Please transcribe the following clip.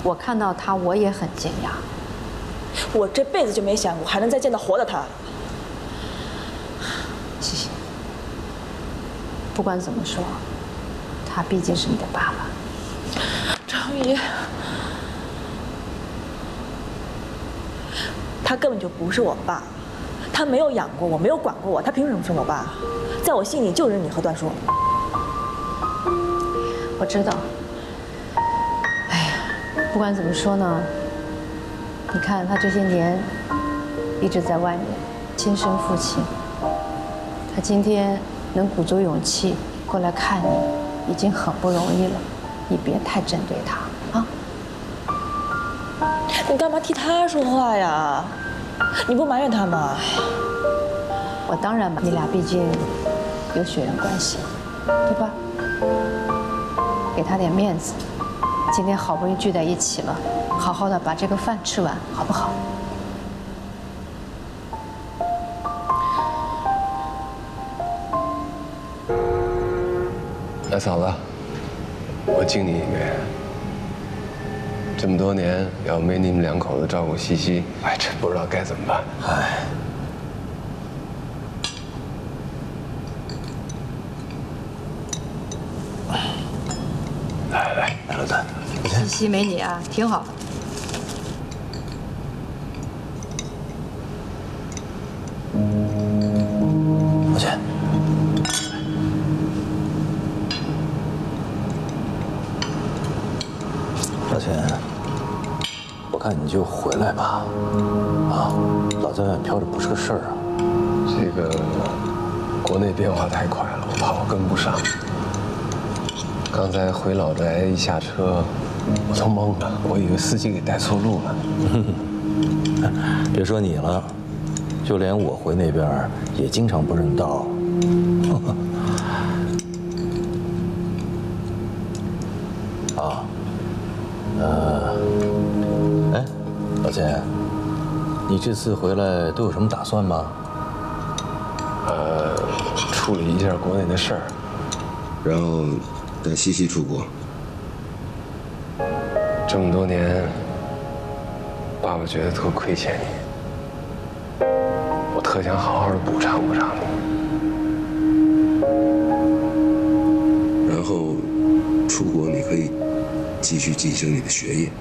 我看到他，我也很惊讶。 我这辈子就没想过还能再见到活的他。 西西，不管怎么说，他毕竟是你的爸爸。 张宇，他根本就不是我爸，他没有养过我，没有管过我，他凭什么是我爸？在我心里就是你和段硕。 我知道。哎呀，不管怎么说呢，你看他这些年一直在外面亲生父亲，他今天能鼓足勇气过来看你，已经很不容易了。你别太针对他啊！ 你干嘛替他说话呀？你不埋怨他吗？ 我当然嘛，你俩毕竟有血缘关系，对吧？给他点面子，今天好不容易聚在一起了，好好的把这个饭吃完，好不好？ 大嫂子，我敬你一杯。这么多年，要没你们两口子照顾西西，哎，真不知道该怎么办。哎。来，老段， 西西没你啊，挺好。 抱歉。抱歉，我看你就回来吧。啊，老在外面飘着不是个事儿啊。 这个国内变化太快了，我怕我跟不上。刚才回老宅一下车，我都懵了，我以为司机给带错路了。 别说你了，就连我回那边也经常不认道。啊，哎，老钱，你这次回来都有什么打算吗？ 处理一下国内的事儿， 然后带西西出国。 这么多年，爸爸觉得特亏欠你，我特想好好的补偿补偿你。 然后出国你可以继续进行你的学业。